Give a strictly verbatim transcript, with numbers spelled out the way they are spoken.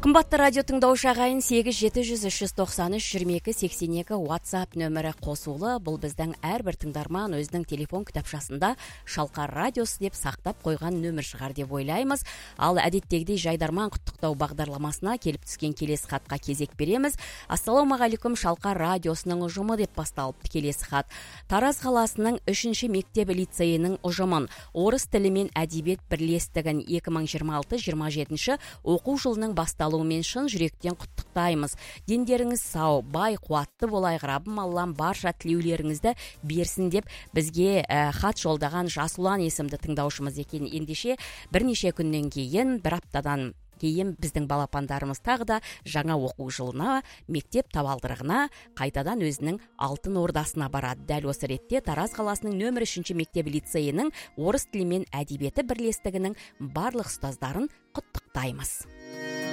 Қымбатты радио тыңдаушы ағайын, сегіз жеті жүз үш жүз тоқсан үш жиырма екі сексен екі WhatsApp нөмірі қосулы. Бұл біздің әрбір тыңдарман өзінің телефон кітапшасында Шалқар радиосы деп сақтап қойған нөмір шығар деп ойлаймыз. Ал әдеттегідей жайдарман құттықтау бағдарламасына келіп түскен келесі хатқа кезек береміз. Ассалаумағалейкум, Шалқар радиосының ұжымы деп басталыпты келесі хат. Тараз қаласының үшінші мектеп лицейінің ұжымын орыс тілі мен әдебиет бірлестігін екі мың жиырма алты жиырма жетінші оқу жылының басталуы мен шын жүректен құттықтаймыз. Дендеріңіз сау, бай, қуатты болайық, Раббым Аллам барша тілеулеріңізді берсін деп бізге ә, хат жолдаған Жасұлан есімді тыңдаушымыз екен. Ендеше бірнеше күннен кейін, бір аптадан кейін біздің балапандарымыз тағы да жаңа оқу жылына, мектеп табалдырығына, қайтадан өзінің алтын ордасына барады. Дәл осы ретте Тараз қаласының нөмір үшінші мектеп лицейінің орыс тілі мен әдебиеті бірлестігінің барлық ұстаздарын құттықтаймыз.